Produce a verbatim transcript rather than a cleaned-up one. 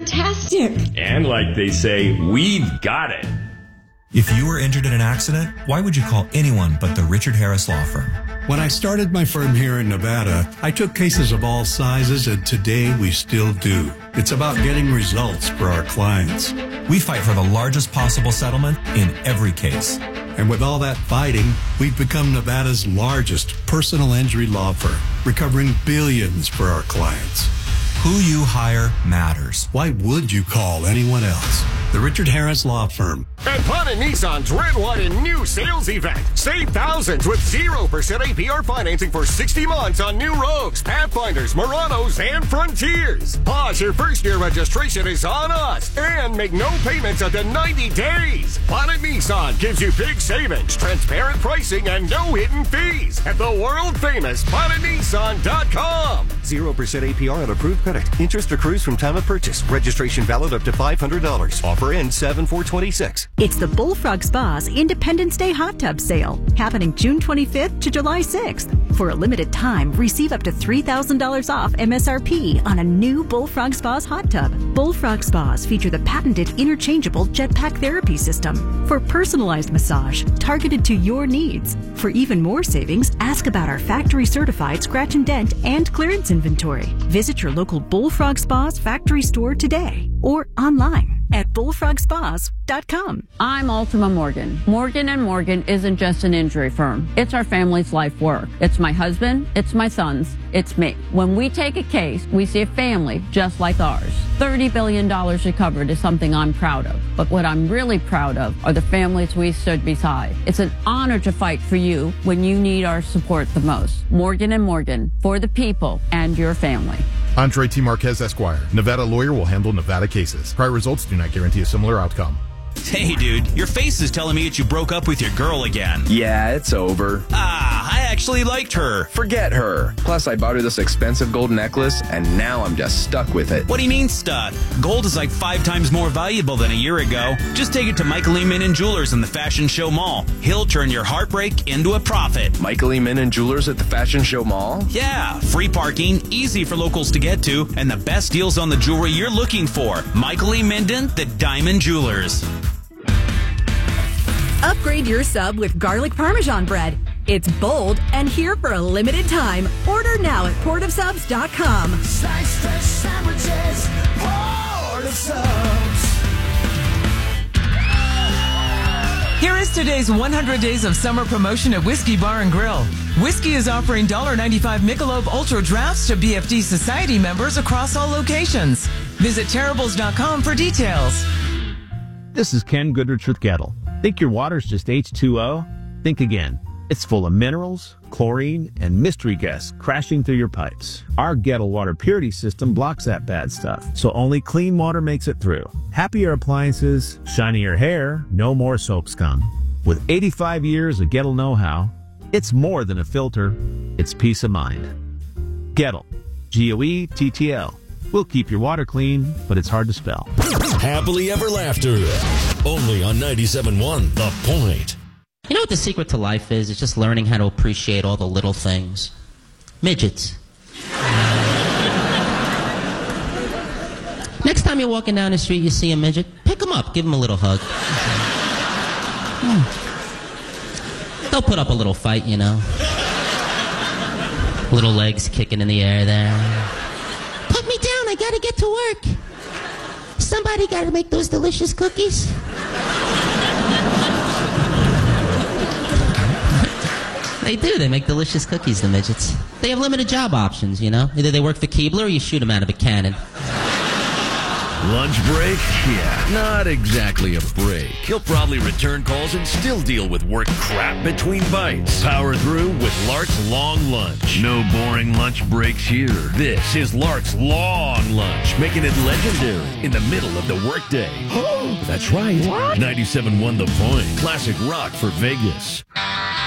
fantastic. And like they say, we've got it. If you were injured in an accident, why would you call anyone but the Richard Harris Law Firm? When I started my firm here in Nevada, I took cases of all sizes, and today we still do. It's about getting results for our clients. We fight for the largest possible settlement in every case. And with all that fighting, we've become Nevada's largest personal injury law firm, recovering billions for our clients. Who you hire matters. Why would you call anyone else? The Richard Harris Law Firm. At Ponna Nissan's Redwater new sales event. Save thousands with zero percent A P R financing for sixty months on new Rogues, Pathfinders, Muranos, and Frontiers. Pause your first year registration is on us. And make no payments up to ninety days. Ponna Nissan gives you big savings, transparent pricing, and no hidden fees. At the world famous Ponna Nissan dot com. zero percent A P R on approved credit. Interest accrues from time of purchase. Registration valid up to five hundred dollars. Offer ends seven four twenty-six. It's the Bullfrog Spa's Independence Day Hot Tub Sale, happening June twenty-fifth to July sixth. For a limited time, receive up to three thousand dollars off M S R P on a new Bullfrog Spa's hot tub. Bullfrog Spas feature the patented interchangeable jetpack therapy system for personalized massage targeted to your needs. For even more savings, ask about our factory-certified scratch and dent and clearance inventory. Visit your local Bullfrog Spa's factory store today or online at bullfrog spas dot com. I'm Ultima Morgan. Morgan and Morgan isn't just an injury firm. It's our family's life work. It's my husband, it's my sons, it's me. When we take a case, we see a family just like ours. thirty billion dollars recovered is something I'm proud of. But what I'm really proud of are the families we stood beside. It's an honor to fight for you when you need our support the most. Morgan and Morgan, for the people and your family. Andre T. Marquez, Esquire. Nevada lawyer will handle Nevada cases. Prior results do not guarantee a similar outcome. Hey, dude, your face is telling me that you broke up with your girl again. Yeah, it's over. Ah, I actually liked her. Forget her. Plus, I bought her this expensive gold necklace, and now I'm just stuck with it. What do you mean stuck? Gold is like five times more valuable than a year ago. Just take it to Michael E. Minnan Jewelers in the Fashion Show Mall. He'll turn your heartbreak into a profit. Michael E. Minnan Jewelers at the Fashion Show Mall? Yeah, free parking, easy for locals to get to, and the best deals on the jewelry you're looking for. Michael E. Minnan, the Diamond Jewelers. Upgrade your sub with garlic parmesan bread. It's bold and here for a limited time. Order now at port of subs dot com. Slice fresh sandwiches, Port of Subs. Here is today's one hundred Days of Summer promotion at Whiskey Bar and Grill. Whiskey is offering one dollar ninety-five Michelob Ultra Drafts to B F D Society members across all locations. Visit terribles dot com for details. This is Ken Goodrich with Gettle. Think your water's just H two O? Think again. It's full of minerals, chlorine, and mystery gas crashing through your pipes. Our Gettle water purity system blocks that bad stuff, so only clean water makes it through. Happier appliances, shinier hair, no more soap scum. With eighty-five years of Gettle know-how, it's more than a filter, it's peace of mind. Gettle. G O E T T L. We'll keep your water clean, but it's hard to spell. Happily Ever Laughter. Only on ninety-seven point one The Point. You know what the secret to life is? It's just learning how to appreciate all the little things. Midgets. Next time you're walking down the street, you see a midget, pick him up, give him a little hug. Hmm. They'll put up a little fight, you know. Little legs kicking in the air there. Put me down, I gotta get to work. Somebody gotta make those delicious cookies. They do, they make delicious cookies, the midgets. They have limited job options, you know. Either they work for Keebler or you shoot them out of a cannon. Lunch break? Yeah, not exactly a break. He'll probably return calls and still deal with work crap between bites. Power through with Lark's Long Lunch. No boring lunch breaks here. This is Lark's Long Lunch, making it legendary in the middle of the workday. Oh, that's right. What? ninety-seven point one The Point. Classic rock for Vegas.